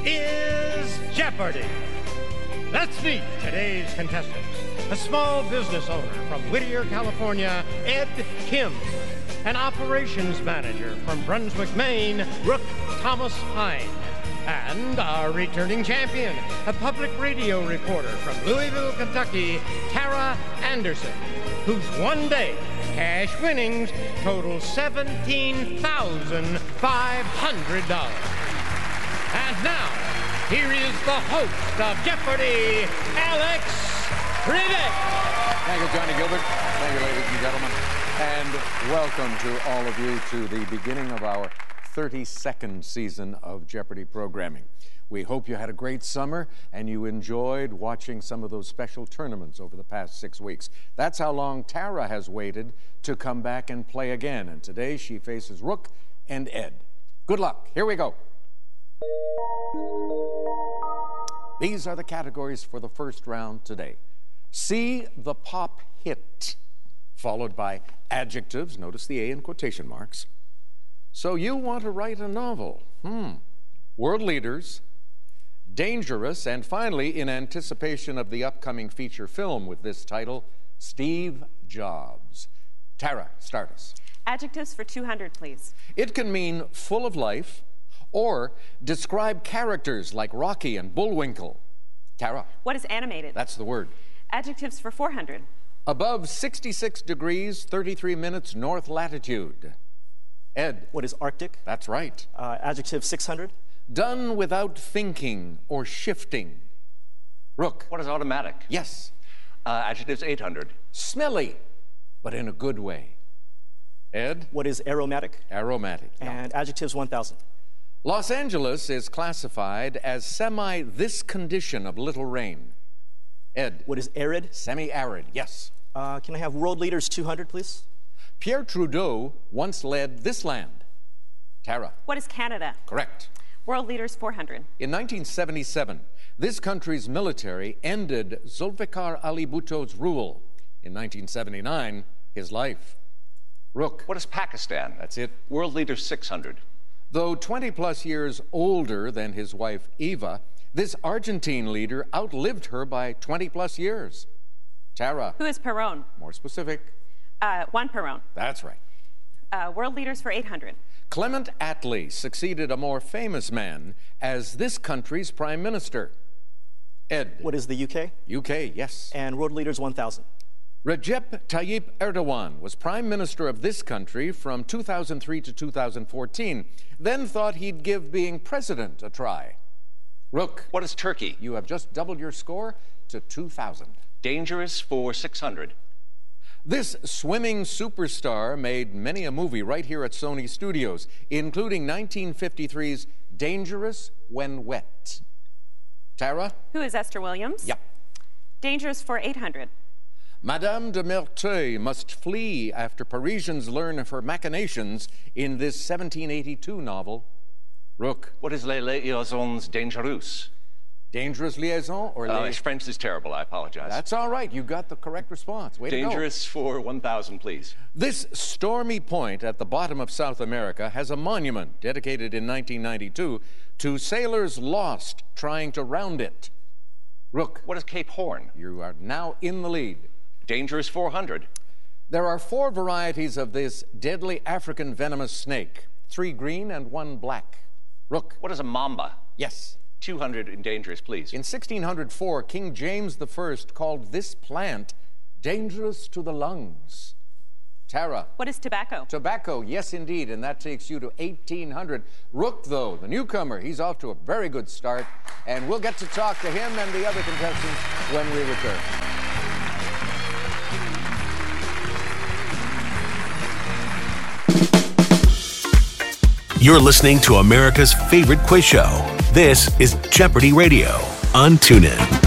is Jeopardy! Let's meet today's contestants. A small business owner from Whittier, California, Ed Kim. An operations manager from Brunswick, Maine, Rook Thomas Hine. And our returning champion, a public radio reporter from Louisville, Kentucky, Tara Anderson, whose one-day cash winnings total $17,500. And now, here is the host of Jeopardy, Alex Trebek. Thank you, Johnny Gilbert. Thank you, ladies and gentlemen. And welcome to all of you to the beginning of our 32nd season of Jeopardy programming. We hope you had a great summer and you enjoyed watching some of those special tournaments over the past 6 weeks. That's how long Tara has waited to come back and play again. And today she faces Rook and Ed. Good luck. Here we go. These are the categories for the first round today. See the pop hit, followed by adjectives. Notice the A in quotation marks. So you want to write a novel. World leaders, dangerous, and finally, in anticipation of the upcoming feature film with this title, Steve Jobs. Tara, start us. Adjectives for 200, please. It can mean full of life or describe characters like Rocky and Bullwinkle. Tara. What is animated? That's the word. Adjectives for 400. Above 66 degrees, 33 minutes north latitude. Ed. What is Arctic? That's right. Adjective 600. Done without thinking or shifting. Rook. What is automatic? Yes. Adjectives 800. Smelly, but in a good way. Ed. What is aromatic? Aromatic. And adjectives 1000. Los Angeles is classified as semi this condition of little rain. Ed. What is arid? Semi-arid, yes. Can I have world leaders 200, please? Pierre Trudeau once led this land. Tara. What is Canada? Correct. World leaders 400. In 1977, this country's military ended Zulfikar Ali Bhutto's rule. In 1979, his life. Rook. What is Pakistan? That's it. World leaders 600. Though 20-plus years older than his wife, Eva, this Argentine leader outlived her by 20-plus years. Tara. Who is Perón? More specific. Juan Perón. That's right. World leaders for 800. Clement Attlee succeeded a more famous man as this country's prime minister. Ed. What is the UK? UK, yes. And world leaders 1000. Recep Tayyip Erdogan was prime minister of this country from 2003 to 2014, then thought he'd give being president a try. Rook. What is Turkey? You have just doubled your score to 2,000. Dangerous for 600. This swimming superstar made many a movie right here at Sony Studios, including 1953's Dangerous When Wet. Tara? Who is Esther Williams? Yep. Dangerous for 800. Madame de Merteuil must flee after Parisians learn of her machinations in this 1782 novel. Rook. What is Les Liaisons Dangereuses? Dangerous liaison or His French is terrible. I apologize. That's all right. You got the correct response. Way to go. Dangerous for 1,000, please. This stormy point at the bottom of South America has a monument dedicated in 1992 to sailors lost trying to round it. Rook. What is Cape Horn? You are now in the lead. Dangerous 400. There are 4 varieties of this deadly African venomous snake, 3 green and 1 black. Rook. What is a mamba? Yes. 200 in dangerous, please. In 1604, King James I called this plant dangerous to the lungs. Tara. What is tobacco? Tobacco, yes indeed, and that takes you to 1,800. Rook, though, the newcomer, he's off to a very good start, and we'll get to talk to him and the other contestants when we return. You're listening to America's favorite quiz show. This is Jeopardy Radio on TuneIn.